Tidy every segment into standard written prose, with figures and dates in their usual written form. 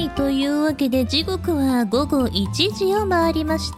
い、というわけで時刻は午後1時を回りました。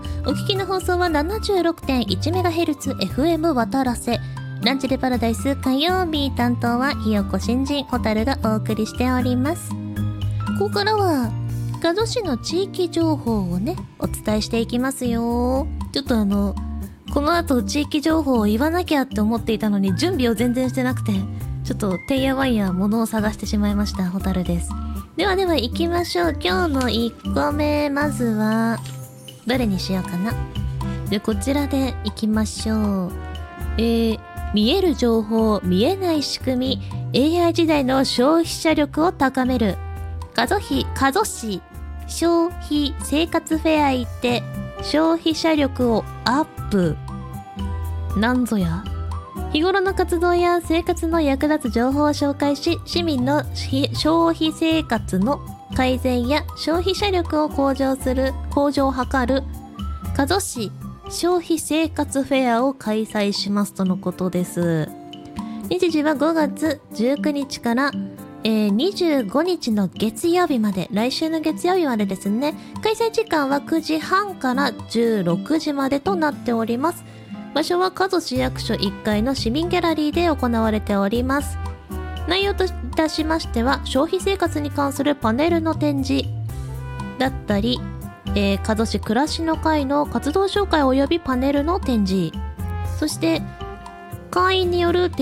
お聞きの放送は 76.1MHz FM 渡良瀬。ランチでパラダイス火曜日、担当はひよこ新人ホタルがお送りしております。ここからは加須市の地域情報をね、お伝えしていきますよ。ちょっとこの後地域情報を言わなきゃって思っていたのに準備を全然してなくて、ちょっとてんやわんや物を探してしまいました。ホタルです。では行きましょう。今日の1個目、まずはどれにしようかな。で、こちらで行きましょう。見える情報、見えない仕組み、 AI 時代の消費者力を高める加須市消費生活フェア行って消費者力をアップ。なんぞや。日頃の活動や生活の役立つ情報を紹介し、市民の消費生活の改善や消費者力を向上を図る加須市消費生活フェアを開催しますとのことです。日時は5月19日から25日の月曜日まで、来週の月曜日までですね。開催時間は9時半から16時までとなっております。場所は加須市役所1階の市民ギャラリーで行われております。内容といたしましては、消費生活に関するパネルの展示だったり、加須市暮らしの会の活動紹介及びパネルの展示、そして会員による